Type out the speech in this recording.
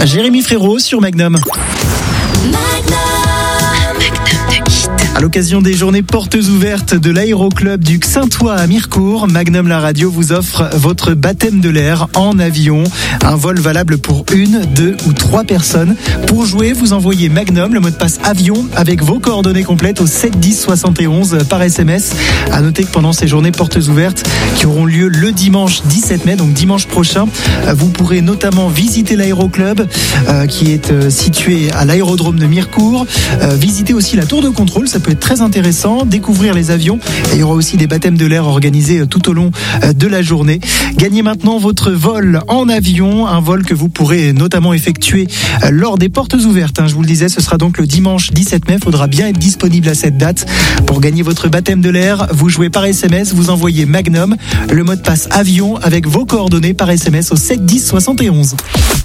Jérémy Frérot sur Magnum. À l'occasion des journées portes ouvertes de l'aéroclub du Xaintois à Mirecourt, Magnum la radio vous offre votre baptême de l'air en avion. Un vol valable pour 1, 2 ou 3 personnes. Pour jouer, vous envoyez Magnum, le mot de passe avion, avec vos coordonnées complètes au 7 10 71 par SMS. À noter que pendant ces journées portes ouvertes qui auront lieu le dimanche 17 mai, donc dimanche prochain, vous pourrez notamment visiter l'aéroclub qui est situé à l'aérodrome de Mirecourt. Visiter aussi la tour de contrôle, ça peut être très intéressant, découvrir les avions, et il y aura aussi des baptêmes de l'air organisés tout au long de la journée. Gagnez maintenant votre vol en avion, un vol que vous pourrez notamment effectuer lors des portes ouvertes. Je vous le disais, ce sera donc le dimanche 17 mai, il faudra bien être disponible à cette date. Pour gagner votre baptême de l'air, vous jouez par SMS, vous envoyez Magnum, le mot de passe avion avec vos coordonnées par SMS au 7 10 71.